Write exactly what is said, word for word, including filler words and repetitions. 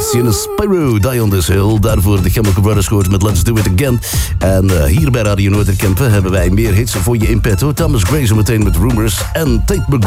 Sebastian Spyro, Die on This Hill. Daarvoor de Chemical Brothers gehoord met Let's Do It Again. En uh, hier bij Radio Noorderkempen hebben wij meer hits voor je in petto. Thomas Gray zo meteen met Rumors. En Tate McGraw